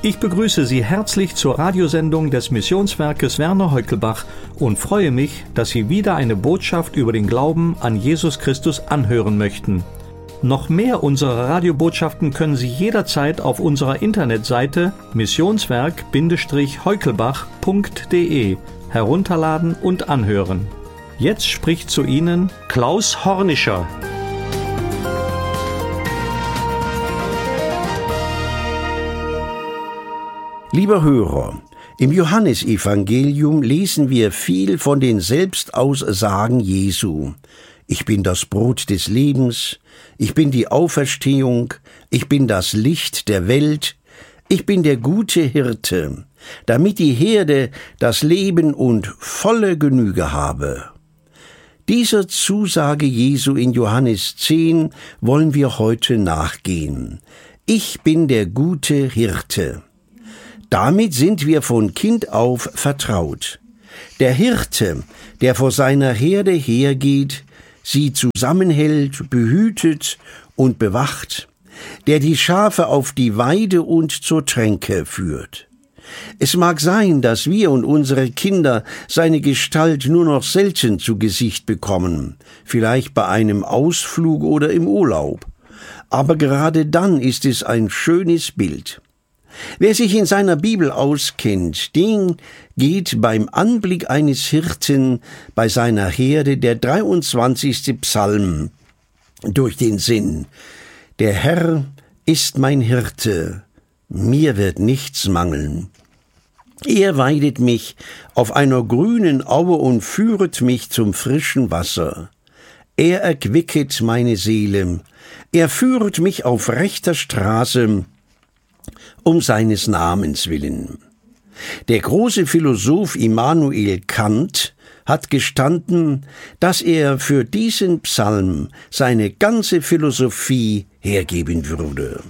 Ich begrüße Sie herzlich zur Radiosendung des Missionswerkes Werner Heukelbach und freue mich, dass Sie wieder eine Botschaft über den Glauben an Jesus Christus anhören möchten. Noch mehr unserer Radiobotschaften können Sie jederzeit auf unserer Internetseite missionswerk-heukelbach.de herunterladen und anhören. Jetzt spricht zu Ihnen Klaus Hornischer. Lieber Hörer, im Johannesevangelium lesen wir viel von den Selbstaussagen Jesu. Ich bin das Brot des Lebens, ich bin die Auferstehung, ich bin das Licht der Welt, ich bin der gute Hirte, damit die Herde das Leben und volle Genüge habe. Dieser Zusage Jesu in Johannes 10 wollen wir heute nachgehen. Ich bin der gute Hirte. Damit sind wir von Kind auf vertraut. Der Hirte, der vor seiner Herde hergeht, sie zusammenhält, behütet und bewacht, der die Schafe auf die Weide und zur Tränke führt. Es mag sein, dass wir und unsere Kinder seine Gestalt nur noch selten zu Gesicht bekommen, vielleicht bei einem Ausflug oder im Urlaub. Aber gerade dann ist es ein schönes Bild. Wer sich in seiner Bibel auskennt, den geht beim Anblick eines Hirten bei seiner Herde der 23. Psalm durch den Sinn. Der Herr ist mein Hirte, mir wird nichts mangeln. Er weidet mich auf einer grünen Aue und führet mich zum frischen Wasser. Er erquicket meine Seele, er führet mich auf rechter Straße, um seines Namens willen. Der große Philosoph Immanuel Kant hat gestanden, dass er für diesen Psalm seine ganze Philosophie hergeben würde.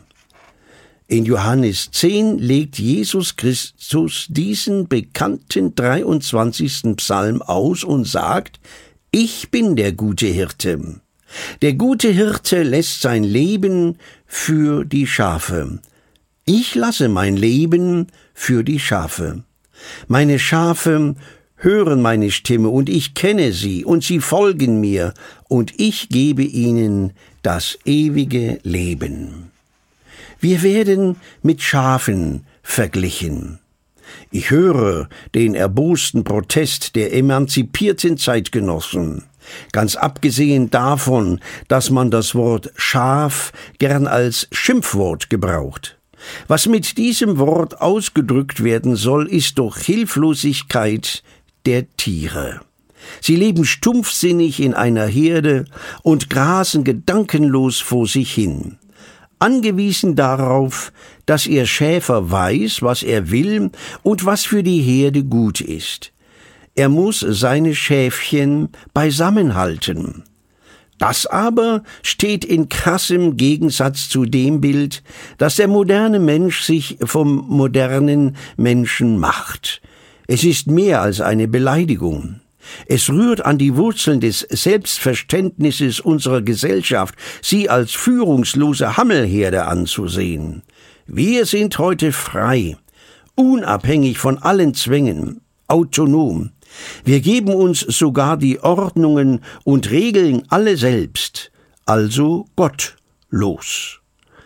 In Johannes 10 legt Jesus Christus diesen bekannten 23. Psalm aus und sagt, ich bin der gute Hirte. Der gute Hirte lässt sein Leben für die Schafe. Ich lasse mein Leben für die Schafe. Meine Schafe hören meine Stimme und ich kenne sie und sie folgen mir und ich gebe ihnen das ewige Leben. Wir werden mit Schafen verglichen. Ich höre den erbosten Protest der emanzipierten Zeitgenossen. Ganz abgesehen davon, dass man das Wort Schaf gern als Schimpfwort gebraucht. Was mit diesem Wort ausgedrückt werden soll, ist doch Hilflosigkeit der Tiere. Sie leben stumpfsinnig in einer Herde und grasen gedankenlos vor sich hin. Angewiesen darauf, dass ihr Schäfer weiß, was er will und was für die Herde gut ist. Er muss seine Schäfchen beisammenhalten. Das aber steht in krassem Gegensatz zu dem Bild, das der moderne Mensch sich vom modernen Menschen macht. Es ist mehr als eine Beleidigung. Es rührt an die Wurzeln des Selbstverständnisses unserer Gesellschaft, sie als führungslose Hammelherde anzusehen. Wir sind heute frei, unabhängig von allen Zwängen, autonom. Wir geben uns sogar die Ordnungen und Regeln alle selbst, also gottlos.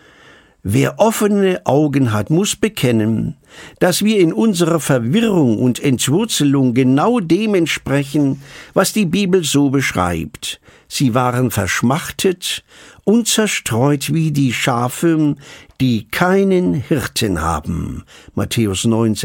Wer offene Augen hat, muss bekennen, dass wir in unserer Verwirrung und Entwurzelung genau dem entsprechen, was die Bibel so beschreibt. Sie waren verschmachtet und zerstreut wie die Schafe, die keinen Hirten haben. Matthäus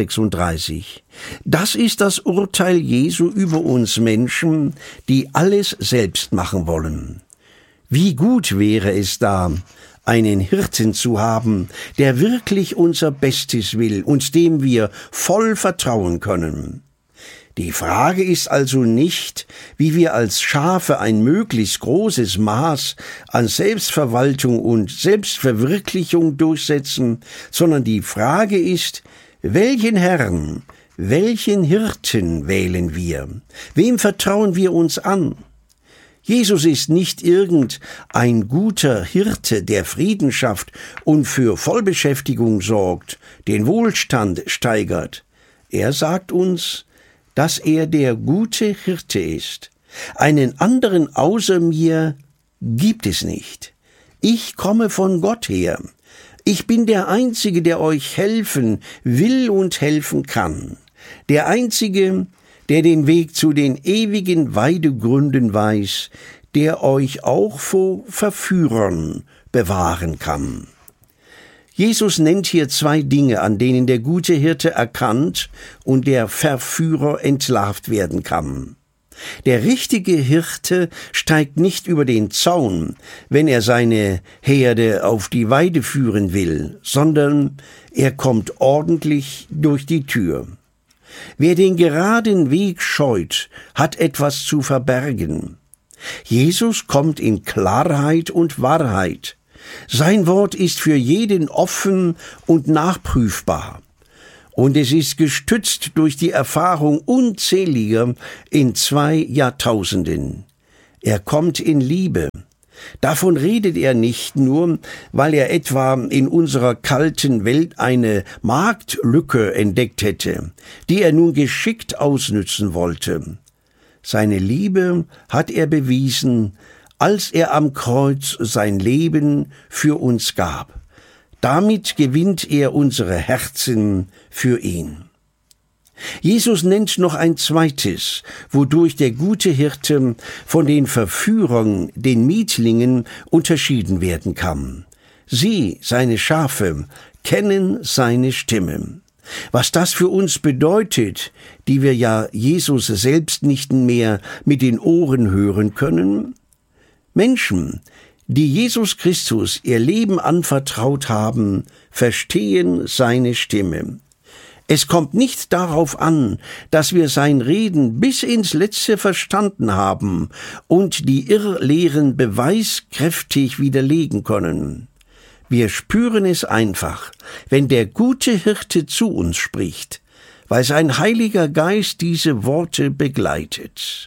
9,36. Das ist das Urteil Jesu über uns Menschen, die alles selbst machen wollen. Wie gut wäre es da, einen Hirten zu haben, der wirklich unser Bestes will und dem wir voll vertrauen können. Die Frage ist also nicht, wie wir als Schafe ein möglichst großes Maß an Selbstverwaltung und Selbstverwirklichung durchsetzen, sondern die Frage ist, welchen Herrn, welchen Hirten wählen wir? Wem vertrauen wir uns an? Jesus ist nicht irgendein guter Hirte, der Frieden schafft und für Vollbeschäftigung sorgt, den Wohlstand steigert. Er sagt uns, dass er der gute Hirte ist. Einen anderen außer mir gibt es nicht. Ich komme von Gott her. Ich bin der Einzige, der euch helfen will und helfen kann. Der Einzige, der den Weg zu den ewigen Weidegründen weiß, der euch auch vor Verführern bewahren kann. Jesus nennt hier 2 Dinge, an denen der gute Hirte erkannt und der Verführer entlarvt werden kann. Der richtige Hirte steigt nicht über den Zaun, wenn er seine Herde auf die Weide führen will, sondern er kommt ordentlich durch die Tür. Wer den geraden Weg scheut, hat etwas zu verbergen. Jesus kommt in Klarheit und Wahrheit. Sein Wort ist für jeden offen und nachprüfbar. Und es ist gestützt durch die Erfahrung unzähliger in 2 Jahrtausenden. Er kommt in Liebe. Davon redet er nicht nur, weil er etwa in unserer kalten Welt eine Marktlücke entdeckt hätte, die er nun geschickt ausnützen wollte. Seine Liebe hat er bewiesen, als er am Kreuz sein Leben für uns gab. Damit gewinnt er unsere Herzen für ihn. Jesus nennt noch ein zweites, wodurch der gute Hirte von den Verführern, den Mietlingen, unterschieden werden kann. Sie, seine Schafe, kennen seine Stimme. Was das für uns bedeutet, die wir ja Jesus selbst nicht mehr mit den Ohren hören können? Menschen, die Jesus Christus ihr Leben anvertraut haben, verstehen seine Stimme. Es kommt nicht darauf an, dass wir sein Reden bis ins Letzte verstanden haben und die Irrlehren beweiskräftig widerlegen können. Wir spüren es einfach, wenn der gute Hirte zu uns spricht, weil sein Heiliger Geist diese Worte begleitet.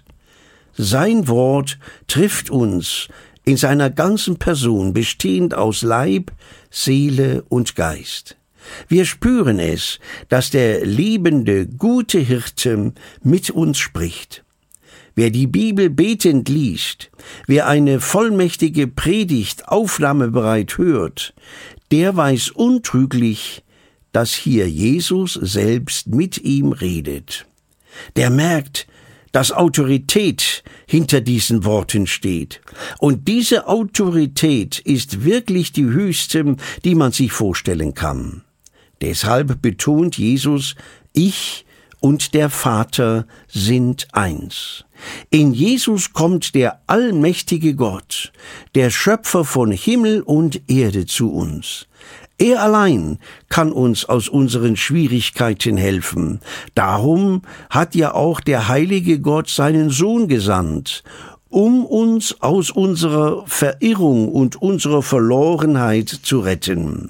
Sein Wort trifft uns in seiner ganzen Person, bestehend aus Leib, Seele und Geist. Wir spüren es, dass der liebende, gute Hirte mit uns spricht. Wer die Bibel betend liest, wer eine vollmächtige Predigt aufnahmebereit hört, der weiß untrüglich, dass hier Jesus selbst mit ihm redet. Der merkt, dass Autorität hinter diesen Worten steht. Und diese Autorität ist wirklich die höchste, die man sich vorstellen kann. Deshalb betont Jesus, ich und der Vater sind eins. In Jesus kommt der allmächtige Gott, der Schöpfer von Himmel und Erde zu uns. Er allein kann uns aus unseren Schwierigkeiten helfen. Darum hat ja auch der heilige Gott seinen Sohn gesandt, um uns aus unserer Verirrung und unserer Verlorenheit zu retten.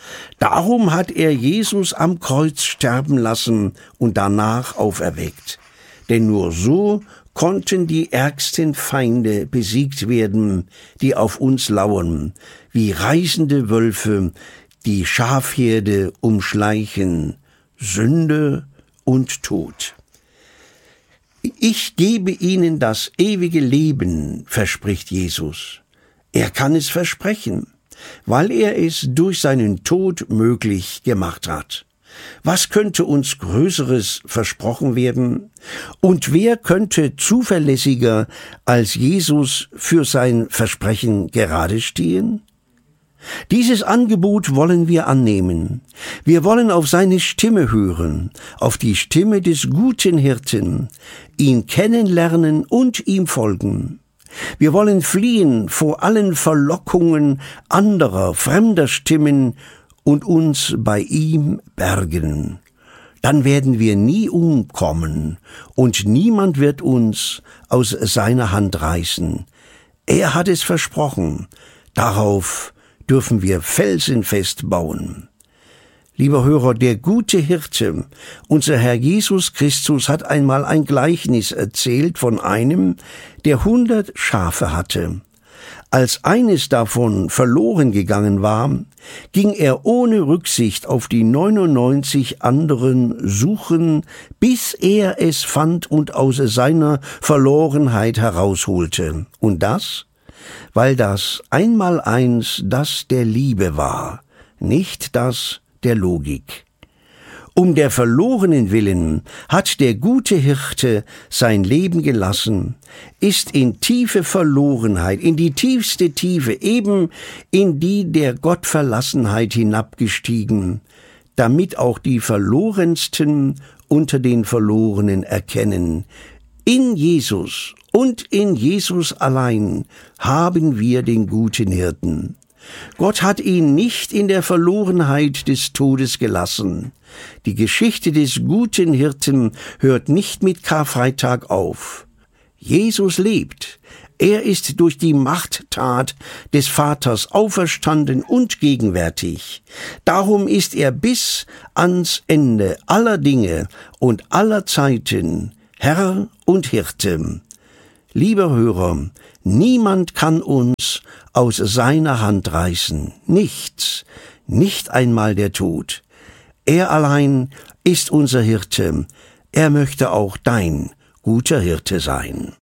Darum hat er Jesus am Kreuz sterben lassen und danach auferweckt. Denn nur so konnten die ärgsten Feinde besiegt werden, die auf uns lauern, wie reißende Wölfe, die Schafherde umschleichen, Sünde und Tod. Ich gebe ihnen das ewige Leben, verspricht Jesus. Er kann es versprechen, weil er es durch seinen Tod möglich gemacht hat. Was könnte uns Größeres versprochen werden? Und wer könnte zuverlässiger als Jesus für sein Versprechen gerade stehen? Dieses Angebot wollen wir annehmen. Wir wollen auf seine Stimme hören, auf die Stimme des guten Hirten, ihn kennenlernen und ihm folgen. Wir wollen fliehen vor allen Verlockungen anderer, fremder Stimmen und uns bei ihm bergen. Dann werden wir nie umkommen und niemand wird uns aus seiner Hand reißen. Er hat es versprochen. Darauf dürfen wir felsenfest bauen. Lieber Hörer, der gute Hirte, unser Herr Jesus Christus, hat einmal ein Gleichnis erzählt von einem, der 100 Schafe hatte. Als eines davon verloren gegangen war, ging er ohne Rücksicht auf die 99 anderen suchen, bis er es fand und aus seiner Verlorenheit herausholte. Und das, weil das Einmaleins das der Liebe war, nicht das der Logik. Um der Verlorenen willen hat der gute Hirte sein Leben gelassen, ist in tiefe Verlorenheit, in die tiefste Tiefe, eben in die der Gottverlassenheit hinabgestiegen, damit auch die Verlorensten unter den Verlorenen erkennen: In Jesus und in Jesus allein haben wir den guten Hirten. Gott hat ihn nicht in der Verlorenheit des Todes gelassen. Die Geschichte des guten Hirten hört nicht mit Karfreitag auf. Jesus lebt. Er ist durch die Machttat des Vaters auferstanden und gegenwärtig. Darum ist er bis ans Ende aller Dinge und aller Zeiten Herr und Hirte. Lieber Hörer, niemand kann uns aus seiner Hand reißen. Nichts, nicht einmal der Tod. Er allein ist unser Hirte. Er möchte auch dein guter Hirte sein.